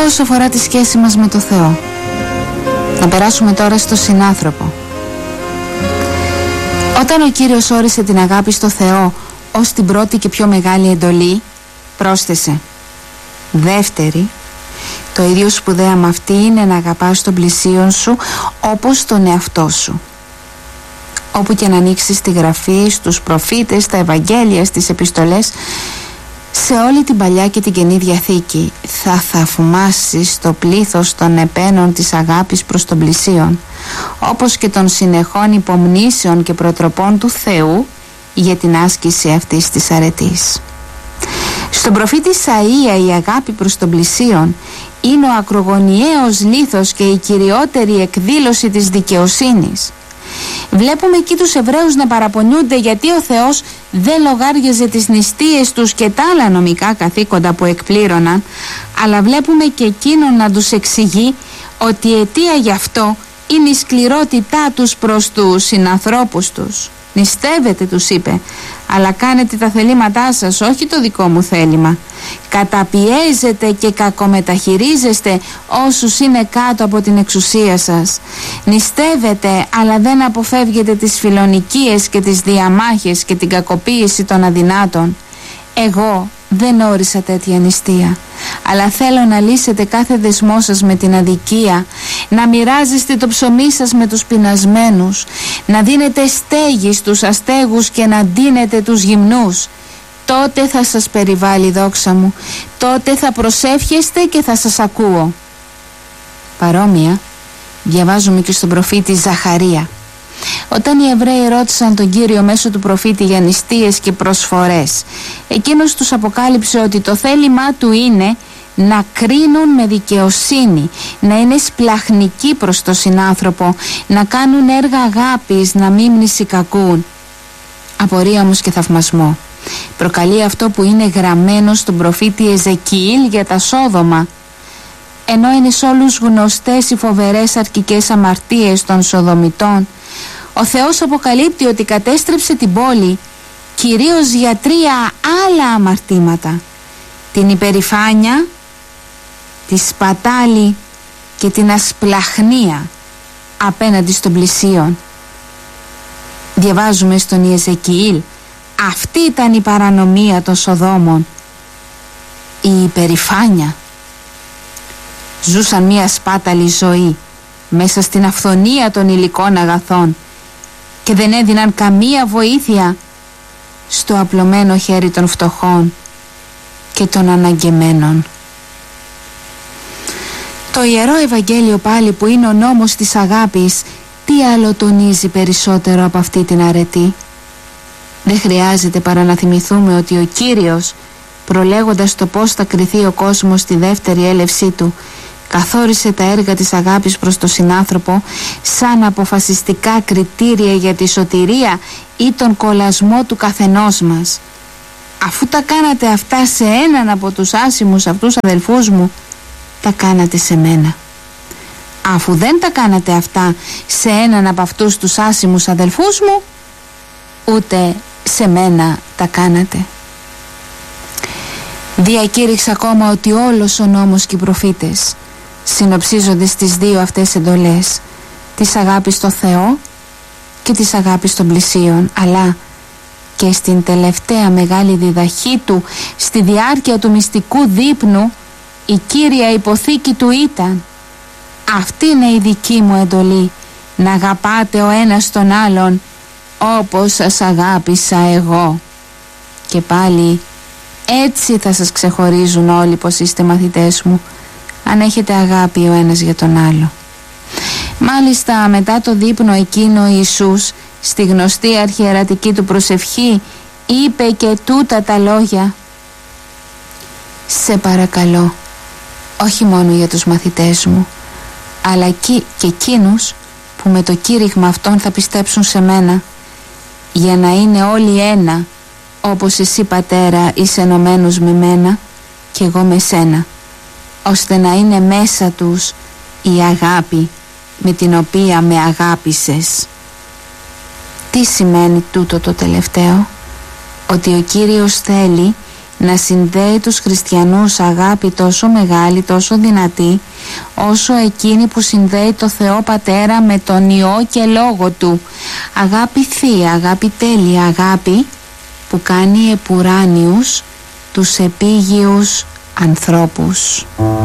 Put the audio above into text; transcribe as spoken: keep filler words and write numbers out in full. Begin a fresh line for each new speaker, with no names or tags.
Αυτά όσο αφορά τη σχέση μας με το Θεό. Να περάσουμε τώρα στο συνάνθρωπο. Όταν ο Κύριος όρισε την αγάπη στο Θεό ως την πρώτη και πιο μεγάλη εντολή, πρόσθεσε: δεύτερη, το ίδιο σπουδαία με αυτή είναι να αγαπάς τον πλησίον σου όπως τον εαυτό σου. Όπου και να ανοίξεις τη Γραφή, στους προφήτες, στα Ευαγγέλια, στις επιστολές, σε όλη την Παλιά και την Καινή Διαθήκη θα θαυμάσεις το πλήθος των επένων της αγάπης προς τον πλησίον, όπως και των συνεχών υπομνήσεων και προτροπών του Θεού για την άσκηση αυτής της αρετής. Στον προφήτη Ισαΐα η αγάπη προς τον πλησίον είναι ο ακρογωνιαίος λίθος και η κυριότερη εκδήλωση της δικαιοσύνης. Βλέπουμε εκεί τους Εβραίους να παραπονιούνται γιατί ο Θεός δεν λογάριαζε τις νηστείες τους και τα άλλα νομικά καθήκοντα που εκπλήρωναν, αλλά βλέπουμε και εκείνον να τους εξηγεί ότι η αιτία γι' αυτό είναι η σκληρότητά τους προς τους συνανθρώπους τους. Νηστεύετε, τους είπε, αλλά κάνετε τα θελήματά σας, όχι το δικό μου θέλημα. Καταπιέζετε και κακομεταχειρίζεστε όσους είναι κάτω από την εξουσία σας. Νηστεύετε, αλλά δεν αποφεύγετε τις φιλονικίες και τις διαμάχες και την κακοποίηση των αδυνάτων. Εγώ δεν όρισα τέτοια νηστεία, αλλά θέλω να λύσετε κάθε δεσμό σας με την αδικία, να μοιράζεστε το ψωμί σας με τους πεινασμένους, να δίνετε στέγη στους αστέγους και να ντύνετε τους γυμνούς. Τότε θα σας περιβάλλει η δόξα μου, τότε θα προσεύχεστε και θα σας ακούω. Παρόμοια διαβάζουμε και στον προφήτη Ζαχαρία. Όταν οι Εβραίοι ρώτησαν τον Κύριο μέσω του προφήτη για νηστείες και προσφορές, εκείνος τους αποκάλυψε ότι το θέλημά του είναι να κρίνουν με δικαιοσύνη, να είναι σπλαχνικοί προς τον συνάνθρωπο, να κάνουν έργα αγάπης, να μην μνησικακούν. Απορία όμως και θαυμασμό προκαλεί αυτό που είναι γραμμένο στον προφήτη Εζεκιήλ για τα Σόδομα. Ενώ είναι σε όλους γνωστές οι φοβερές αρκικές αμαρτίες των Σοδομιτών, ο Θεός αποκαλύπτει ότι κατέστρεψε την πόλη κυρίως για τρία άλλα αμαρτήματα: την υπερηφάνεια, τη σπατάλη και την ασπλαχνία απέναντι στον πλησίον. Διαβάζουμε στον Ιεζεκιήλ: αυτή ήταν η παρανομία των Σοδόμων, η υπερηφάνεια. Ζούσαν μια σπάταλη ζωή μέσα στην αυθονία των υλικών αγαθών και δεν έδιναν καμία βοήθεια στο απλωμένο χέρι των φτωχών και των αναγκεμένων. Το Ιερό Ευαγγέλιο πάλι, που είναι ο νόμος της αγάπης, τι άλλο τονίζει περισσότερο από αυτή την αρετή? Δεν χρειάζεται παρά να θυμηθούμε ότι ο Κύριος, προλέγοντας το πώς θα κριθεί ο κόσμος στη δεύτερη έλευσή του, καθόρισε τα έργα της αγάπης προς τον συνάνθρωπο σαν αποφασιστικά κριτήρια για τη σωτηρία ή τον κολλασμό του καθενός μας. Αφού τα κάνατε αυτά σε έναν από τους άσημους αυτούς αδελφούς μου, τα κάνατε σε μένα. Αφού δεν τα κάνατε αυτά σε έναν από αυτούς τους άσημους αδελφούς μου, ούτε σε μένα τα κάνατε. Διακήρυξα ακόμα ότι όλος ο νόμος και οι προφήτες συνοψίζονται στις δύο αυτές εντολές, της αγάπης στο Θεό και της αγάπης στον πλησίον, αλλά και στην τελευταία μεγάλη διδαχή του, στη διάρκεια του μυστικού δείπνου, η κύρια υποθήκη του ήταν: αυτή είναι η δική μου εντολή, να αγαπάτε ο ένας τον άλλον όπως σας αγάπησα εγώ. Και πάλι έτσι θα σας ξεχωρίζουν όλοι πως είστε μαθητές μου, αν έχετε αγάπη ο ένας για τον άλλο. Μάλιστα μετά το δείπνο εκείνο ο Ιησούς, στη γνωστή αρχιερατική του προσευχή, είπε και τούτα τα λόγια: σε παρακαλώ, όχι μόνο για τους μαθητές μου, αλλά και, και εκείνους που με το κήρυγμα αυτών θα πιστέψουν σε μένα, για να είναι όλοι ένα, όπως εσύ Πατέρα είσαι ενωμένος με μένα και εγώ με σένα, ώστε να είναι μέσα τους η αγάπη με την οποία με αγάπησες. Τι σημαίνει τούτο το τελευταίο? Ότι ο Κύριος θέλει να συνδέει τους χριστιανούς αγάπη τόσο μεγάλη, τόσο δυνατή, όσο εκείνη που συνδέει το Θεό Πατέρα με τον Υιό και Λόγο Του. Αγάπη θεία, αγάπη τέλεια, αγάπη που κάνει επουράνιους τους επίγειους ανθρώπους.